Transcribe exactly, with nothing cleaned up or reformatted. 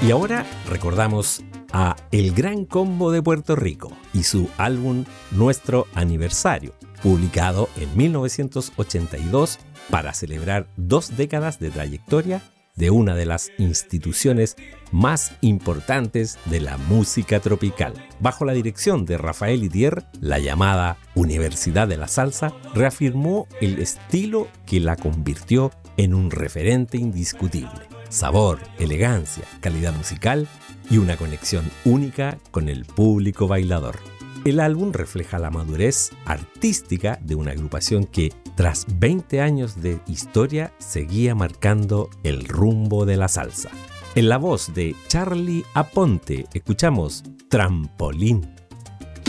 Y ahora recordamos a El Gran Combo de Puerto Rico y su álbum Nuestro Aniversario, publicado en mil novecientos ochenta y dos para celebrar dos décadas de trayectoria de una de las instituciones más importantes de la música tropical. Bajo la dirección de Rafael Itier, la llamada Universidad de la Salsa reafirmó el estilo que la convirtió en un referente indiscutible. Sabor, elegancia, calidad musical y una conexión única con el público bailador. El álbum refleja la madurez artística de una agrupación que, tras veinte años de historia, seguía marcando el rumbo de la salsa. En la voz de Charly Aponte, escuchamos Trampolín.